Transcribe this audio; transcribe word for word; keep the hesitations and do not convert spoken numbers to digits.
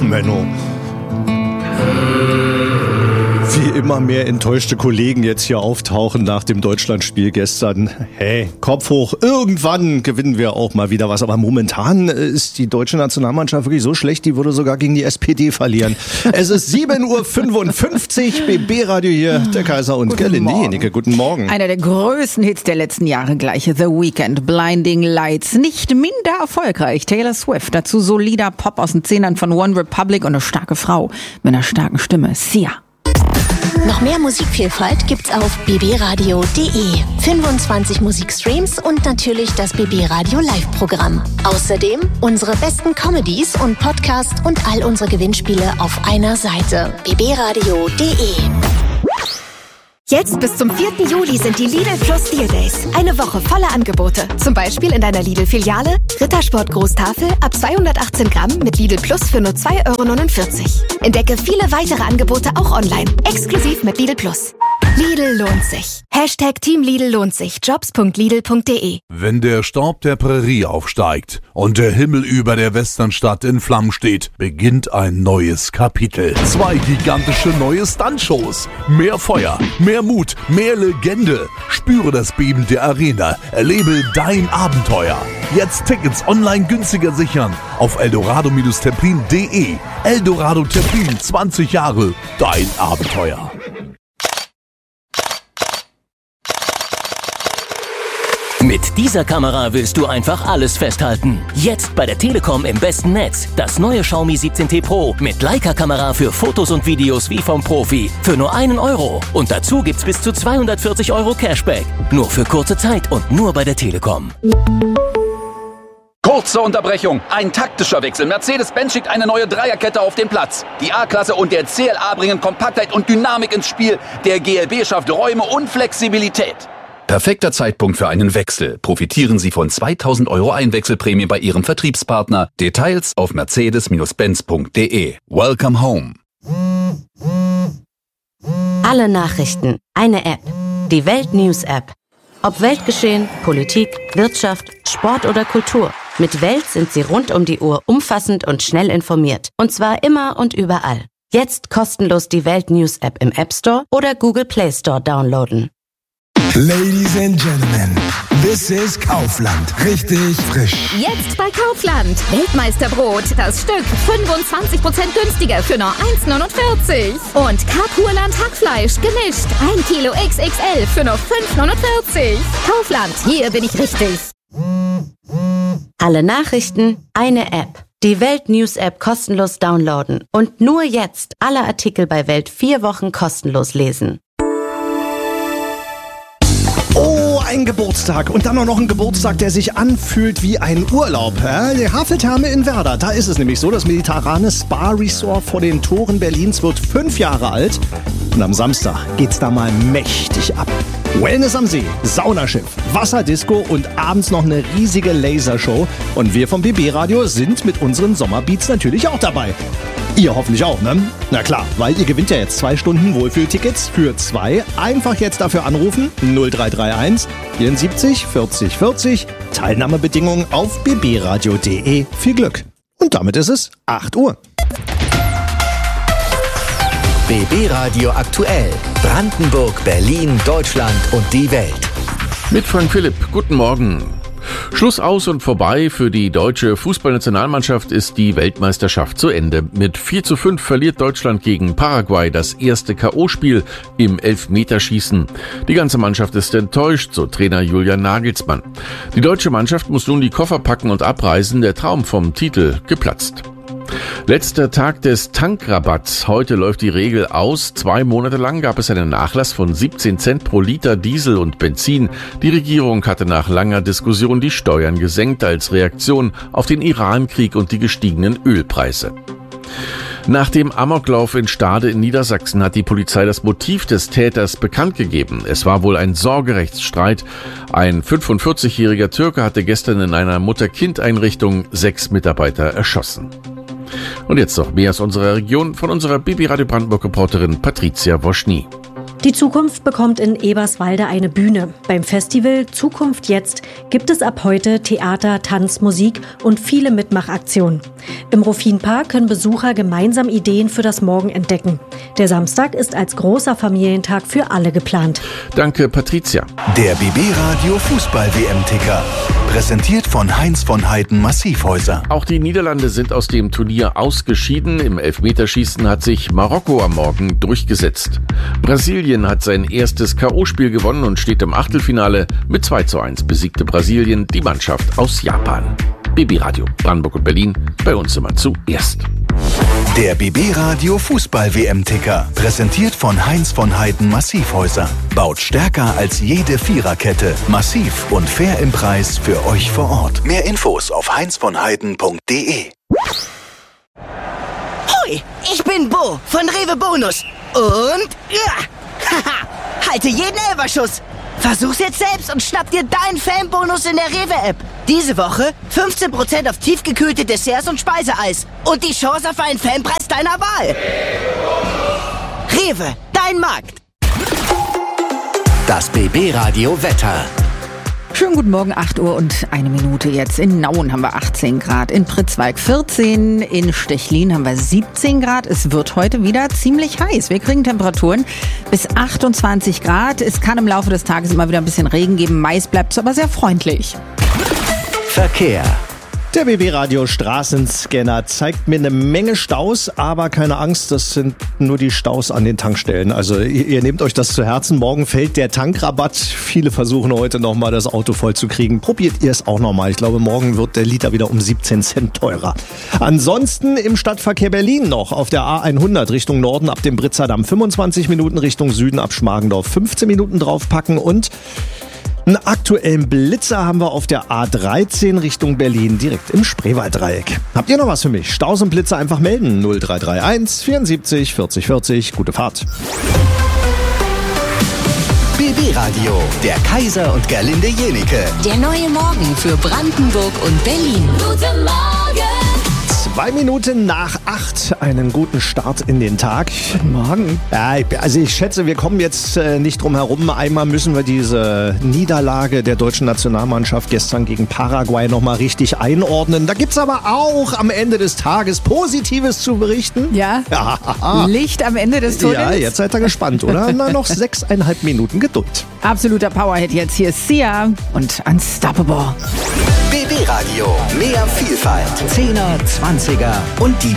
Menno. Wie immer mehr enttäuschte Kollegen jetzt hier auftauchen nach dem Deutschlandspiel gestern. Hey, Kopf hoch, irgendwann gewinnen wir auch mal wieder was. Aber momentan ist die deutsche Nationalmannschaft wirklich so schlecht, die würde sogar gegen die S P D verlieren. Es ist sieben Uhr fünfundfünfzig, B B-Radio hier, der Kaiser und Gerlinde Jenike. Guten Morgen. Einer der größten Hits der letzten Jahre gleich, The Weeknd, Blinding Lights. Nicht minder erfolgreich, Taylor Swift. Dazu solider Pop aus den Zehnern von One Republic und eine starke Frau mit einer starken Stimme, Sia. Noch mehr Musikvielfalt gibt's auf b b radio punkt d e. fünfundzwanzig Musikstreams und natürlich das B B Radio Live-Programm. Außerdem unsere besten Comedies und Podcasts und all unsere Gewinnspiele auf einer Seite. b b radio punkt d e. Jetzt bis zum vierten Juli sind die Lidl Plus Deal Days. Eine Woche voller Angebote. Zum Beispiel in deiner Lidl-Filiale Rittersport Großtafel ab zweihundertachtzehn Gramm mit Lidl Plus für nur zwei Euro neunundvierzig. Entdecke viele weitere Angebote auch online. Exklusiv mit Lidl Plus. Lidl lohnt sich. Hashtag Team Lidl lohnt sich. Jobs punkt lidl punkt d e. Wenn der Staub der Prärie aufsteigt und der Himmel über der Westernstadt in Flammen steht, beginnt ein neues Kapitel. Zwei gigantische neue Stuntshows. Mehr Feuer, mehr Mut, mehr Legende. Spüre das Beben der Arena. Erlebe dein Abenteuer. Jetzt Tickets online günstiger sichern auf eldorado Templin punkt d e. Eldorado Templin, zwanzig Jahre. Dein Abenteuer. Mit dieser Kamera willst du einfach alles festhalten. Jetzt bei der Telekom im besten Netz. Das neue Xiaomi siebzehn T Pro mit Leica-Kamera für Fotos und Videos wie vom Profi. Für nur einen Euro. Und dazu gibt's bis zu zweihundertvierzig Euro Cashback. Nur für kurze Zeit und nur bei der Telekom. Kurze Unterbrechung. Ein taktischer Wechsel. Mercedes-Benz schickt eine neue Dreierkette auf den Platz. Die A-Klasse und der C L A bringen Kompaktheit und Dynamik ins Spiel. Der G L B schafft Räume und Flexibilität. Perfekter Zeitpunkt für einen Wechsel. Profitieren Sie von zweitausend Euro Einwechselprämie bei Ihrem Vertriebspartner. Details auf mercedes Benz punkt d e. Welcome home. Alle Nachrichten. Eine App. Die Welt News App. Ob Weltgeschehen, Politik, Wirtschaft, Sport oder Kultur. Mit Welt sind Sie rund um die Uhr umfassend und schnell informiert. Und zwar immer und überall. Jetzt kostenlos die Welt News App im App Store oder Google Play Store downloaden. Ladies and Gentlemen, this is Kaufland. Richtig frisch. Jetzt bei Kaufland. Weltmeisterbrot. Das Stück fünfundzwanzig Prozent günstiger für nur eins neunundvierzig. Und Kapurland Hackfleisch gemischt. ein Kilo X X L für nur fünf neunundvierzig. Kaufland, hier bin ich richtig. Alle Nachrichten, eine App. Die Welt News App kostenlos downloaden. Und nur jetzt alle Artikel bei Welt vier Wochen kostenlos lesen. Oh, ein Geburtstag. Und dann auch noch ein Geburtstag, der sich anfühlt wie ein Urlaub. Ja? Die Haveltherme in Werder. Da ist es nämlich so, das mediterrane Spa-Resort vor den Toren Berlins wird fünf Jahre alt. Und am Samstag geht's da mal mächtig ab. Wellness am See, Saunaschiff, Wasserdisco und abends noch eine riesige Lasershow. Und wir vom B B-Radio sind mit unseren Sommerbeats natürlich auch dabei. Ihr hoffentlich auch, ne? Na klar, weil ihr gewinnt ja jetzt zwei Stunden Wohlfühltickets für zwei. Einfach jetzt dafür anrufen. null drei drei eins vierundsiebzig vierzig vierzig. Teilnahmebedingungen auf b b radio punkt d e. Viel Glück. Und damit ist es acht Uhr. B B-Radio aktuell. Brandenburg, Berlin, Deutschland und die Welt. Mit Frank Philipp. Guten Morgen. Schluss aus und vorbei. Für die deutsche Fußballnationalmannschaft ist die Weltmeisterschaft zu Ende. Mit vier zu fünf verliert Deutschland gegen Paraguay das erste K O-Spiel im Elfmeterschießen. Die ganze Mannschaft ist enttäuscht, so Trainer Julian Nagelsmann. Die deutsche Mannschaft muss nun die Koffer packen und abreisen. Der Traum vom Titel geplatzt. Letzter Tag des Tankrabatts. Heute läuft die Regel aus. Zwei Monate lang gab es einen Nachlass von siebzehn Cent pro Liter Diesel und Benzin. Die Regierung hatte nach langer Diskussion die Steuern gesenkt als Reaktion auf den Iran-Krieg und die gestiegenen Ölpreise. Nach dem Amoklauf in Stade in Niedersachsen hat die Polizei das Motiv des Täters bekannt gegeben. Es war wohl ein Sorgerechtsstreit. Ein fünfundvierzigjähriger Türke hatte gestern in einer Mutter-Kind-Einrichtung sechs Mitarbeiter erschossen. Und jetzt noch mehr aus unserer Region von unserer B B-Radio Brandenburg-Reporterin Patricia Woschny. Die Zukunft bekommt in Eberswalde eine Bühne. Beim Festival Zukunft jetzt gibt es ab heute Theater, Tanz, Musik und viele Mitmachaktionen. Im Rufin-Park können Besucher gemeinsam Ideen für das Morgen entdecken. Der Samstag ist als großer Familientag für alle geplant. Danke, Patricia. Der B B Radio Fußball-W M-Ticker. Präsentiert von Heinz von Heiden Massivhäuser. Auch die Niederlande sind aus dem Turnier ausgeschieden. Im Elfmeterschießen hat sich Marokko am Morgen durchgesetzt. Brasilien hat sein erstes K O-Spiel gewonnen und steht im Achtelfinale. Mit zwei zu eins besiegte Brasilien die Mannschaft aus Japan. B B Radio Brandenburg und Berlin, bei uns immer zuerst. Der B B Radio Fußball-W M-Ticker. Präsentiert von Heinz von Heiden Massivhäuser. Baut stärker als jede Viererkette. Massiv und fair im Preis für euch vor Ort. Mehr Infos auf heinz von heiden punkt de. Hoi, ich bin Bo von Rewe Bonus. Und ja, haha, halte jeden Elferschuss. Versuch's jetzt selbst und schnapp dir deinen Fanbonus in der Rewe-App. Diese Woche fünfzehn Prozent auf tiefgekühlte Desserts und Speiseeis. Und die Chance auf einen Fanpreis deiner Wahl. Rewe, dein Markt. Das B B Radio Wetter. Schönen guten Morgen, acht Uhr und eine Minute jetzt. In Nauen haben wir achtzehn Grad, in Pritzwalk vierzehn, in Stechlin haben wir siebzehn Grad. Es wird heute wieder ziemlich heiß. Wir kriegen Temperaturen bis achtundzwanzig Grad. Es kann im Laufe des Tages immer wieder ein bisschen Regen geben. Meist bleibt es aber sehr freundlich. Verkehr. Der B B Radio Straßenscanner zeigt mir eine Menge Staus, aber keine Angst, das sind nur die Staus an den Tankstellen. Also ihr, ihr nehmt euch das zu Herzen, morgen fällt der Tankrabatt. Viele versuchen heute nochmal das Auto voll zu kriegen. Probiert ihr es auch nochmal. Ich glaube, morgen wird der Liter wieder um siebzehn Cent teurer. Ansonsten im Stadtverkehr Berlin noch auf der A hundert Richtung Norden ab dem Britzer Damm fünfundzwanzig Minuten, Richtung Süden ab Schmargendorf fünfzehn Minuten draufpacken und einen aktuellen Blitzer haben wir auf der A dreizehn Richtung Berlin, direkt im Spreewalddreieck. Habt ihr noch was für mich? Staus und Blitzer einfach melden. null drei drei eins vierundsiebzig vierzig vierzig. Gute Fahrt. B B Radio, der Kaiser und Gerlinde Jenike. Der neue Morgen für Brandenburg und Berlin. Guten Morgen! Zwei Minuten nach acht. Einen guten Start in den Tag. Morgen. Ja, also ich schätze, wir kommen jetzt äh, nicht drum herum. Einmal müssen wir diese Niederlage der deutschen Nationalmannschaft gestern gegen Paraguay nochmal richtig einordnen. Da gibt's aber auch am Ende des Tages Positives zu berichten. Ja. ja. Licht am Ende des Tunnels. Ja, jetzt seid ihr gespannt, oder? Na, noch sechseinhalb Minuten Geduld. Absoluter Powerhit jetzt. Hier ist Sia und Unstoppable. B B Radio, mehr Vielfalt. Zehner, Zwanziger und die